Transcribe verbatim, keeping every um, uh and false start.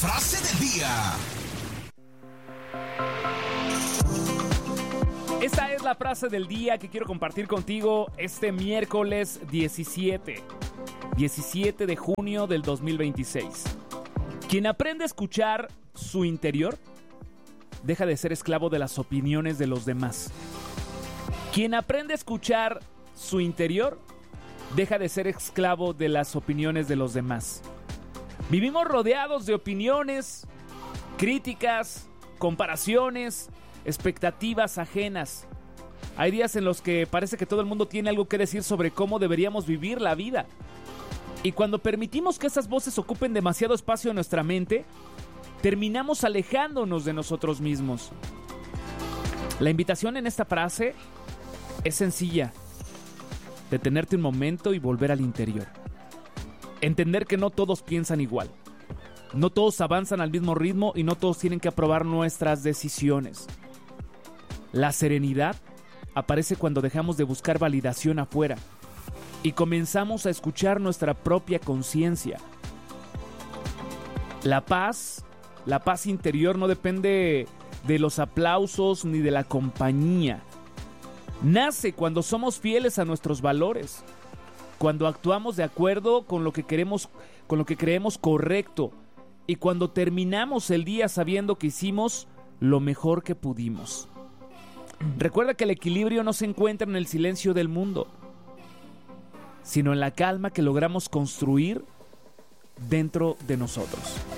frase del día. Esta es la frase del día que quiero compartir contigo este miércoles diecisiete de junio del dos mil veintiséis. Quien aprende a escuchar su interior, deja de ser esclavo de las opiniones de los demás. Quien aprende a escuchar su interior, deja de ser esclavo de las opiniones de los demás. Vivimos rodeados de opiniones, críticas, comparaciones, expectativas ajenas. Hay días en los que parece que todo el mundo tiene algo que decir sobre cómo deberíamos vivir la vida. Y cuando permitimos que esas voces ocupen demasiado espacio en nuestra mente, terminamos alejándonos de nosotros mismos. La invitación en esta frase es sencilla: detenerte un momento y volver al interior. Entender que no todos piensan igual. No todos avanzan al mismo ritmo y no todos tienen que aprobar nuestras decisiones. La serenidad aparece cuando dejamos de buscar validación afuera y comenzamos a escuchar nuestra propia conciencia. La paz, la paz interior no depende de los aplausos ni de la compañía. Nace cuando somos fieles a nuestros valores, cuando actuamos de acuerdo con lo que queremos, con lo que creemos correcto, y cuando terminamos el día sabiendo que hicimos lo mejor que pudimos. Recuerda que el equilibrio no se encuentra en el silencio del mundo, sino en la calma que logramos construir dentro de nosotros.